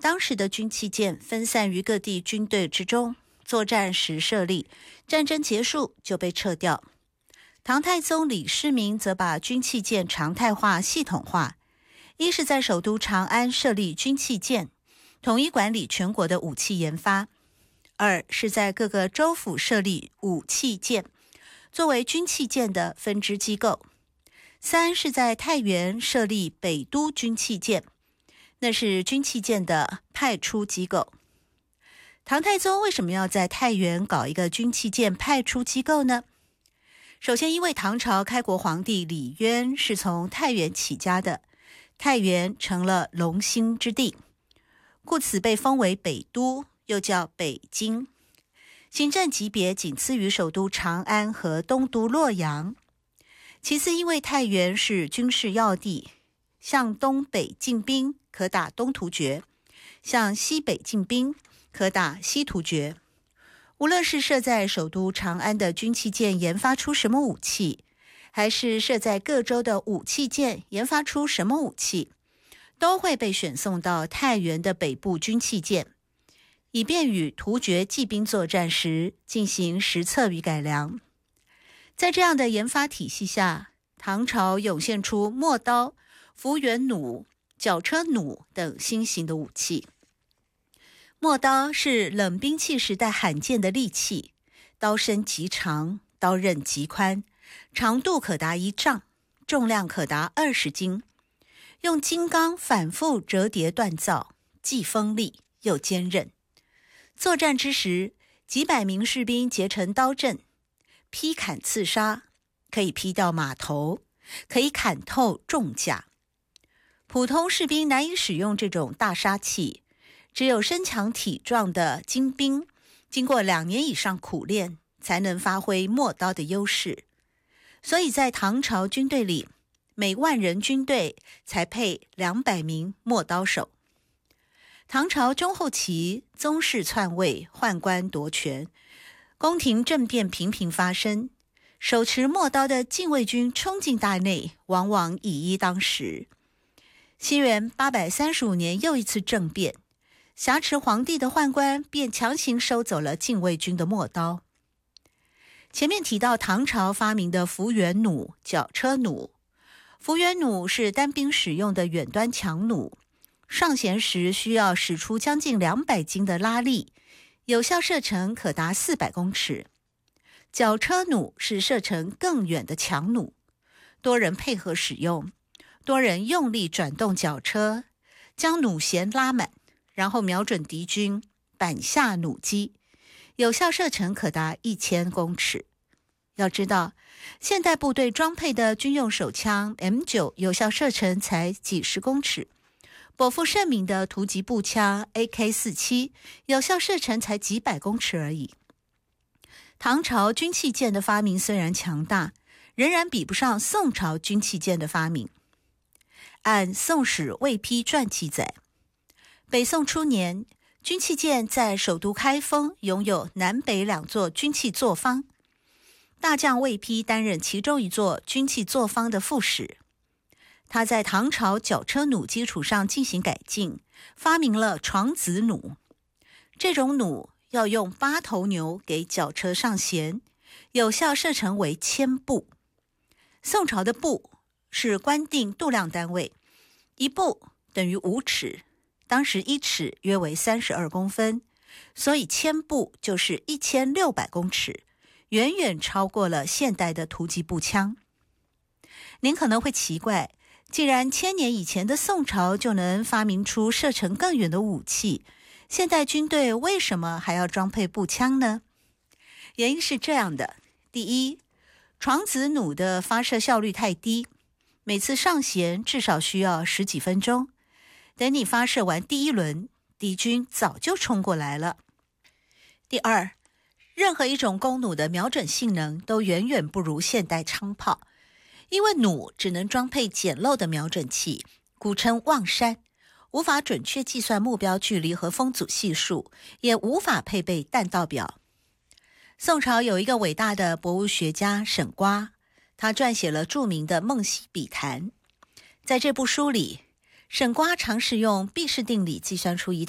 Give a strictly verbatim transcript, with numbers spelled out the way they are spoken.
当时的军器舰分散于各地军队之中，作战时设立，战争结束就被撤掉。唐太宗李世民则把军器舰常态化、系统化，一是在首都长安设立军器舰，统一管理全国的武器研发；二是在各个州府设立武器舰，作为军器舰的分支机构；三是在太原设立北都军器舰，那是军器舰的派出机构。唐太宗为什么要在太原搞一个军器舰派出机构呢？首先，因为唐朝开国皇帝李渊是从太原起家的，太原成了龙兴之地，故此被封为北都，又叫北京，行政级别仅次于首都长安和东都洛阳。其次，因为太原是军事要地，向东北进兵可打东突厥，向西北进兵可打西突厥。无论是设在首都长安的军器舰研发出什么武器，还是设在各州的武器舰研发出什么武器，都会被选送到太原的北部军器舰，以便与突厥骑兵作战时进行实测与改良。在这样的研发体系下，唐朝涌现出陌刀、幅员弩、绞车弩等新型的武器。陌刀是冷兵器时代罕见的利器，刀身极长，刀刃极宽，长度可达一丈，重量可达二十斤，用金刚反复折叠锻造，既锋利又坚韧。作战之时，几百名士兵结成刀阵，劈砍刺杀，可以劈掉马头，可以砍透重甲。普通士兵难以使用这种大杀器，只有身强体壮的精兵，经过两年以上苦练，才能发挥陌刀的优势。所以在唐朝军队里，每万人军队才配两百名陌刀手。唐朝中后期，宗室篡位，宦官夺权，宫廷政变频频发生，手持陌刀的禁卫军冲进大内，往往以一当十。西元八百三十五年又一次政变，挟持皇帝的宦官便强行收走了禁卫军的陌刀。前面提到唐朝发明的幅员弩、绞车弩。幅员弩是单兵使用的远端强弩，上弦时需要使出将近两百斤的拉力，有效射程可达四百公尺。绞车弩是射程更远的强弩，多人配合使用，多人用力转动绞车，将弩弦拉满，然后瞄准敌军，板下弩击，有效射程可达一千公尺。要知道，现代部队装配的军用手枪 M 九 有效射程才几十公尺，颇负盛名的突击步枪 A K 四十七 有效射程才几百公尺而已。唐朝军器舰的发明虽然强大，仍然比不上宋朝军器舰的发明。按《宋史魏丕传》记载，北宋初年，军器舰在首都开封拥有南北两座军器作坊，大将魏丕担任其中一座军器作坊的副使。他在唐朝绞车弩基础上进行改进，发明了床子弩。这种弩要用八头牛给绞车上弦，有效射程为千步。宋朝的步是官定度量单位，一步等于五尺，当时一尺约为三十二公分，所以千步就是一千六百公尺，远远超过了现代的突击步枪。您可能会奇怪，既然千年以前的宋朝就能发明出射程更远的武器，现代军队为什么还要装配步枪呢？原因是这样的：第一，床子弩的发射效率太低，每次上弦至少需要十几分钟，等你发射完第一轮，敌军早就冲过来了。第二，任何一种弓弩的瞄准性能都远远不如现代枪炮，因为弩只能装配简陋的瞄准器，古称望山，无法准确计算目标距离和风阻系数，也无法配备弹道表。宋朝有一个伟大的博物学家沈瓜，他撰写了著名的《梦溪笔谈》。在这部书里，沈瓜尝试用毕氏定理计算出一